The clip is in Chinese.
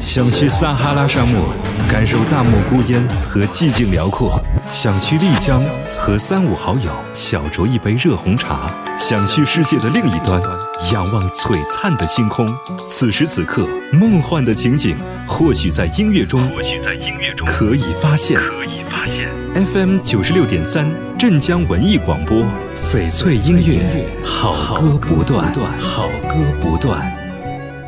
想去撒哈拉沙漠，感受大漠孤烟和寂静辽阔；想去丽江，和3、5好友小酌一杯热红茶；想去世界的另一端，仰望璀璨的星空。此时此刻，梦幻的情景或许在音乐中可以发现。FM 96.3镇江文艺广播，翡翠音乐，好歌不断，好歌不断。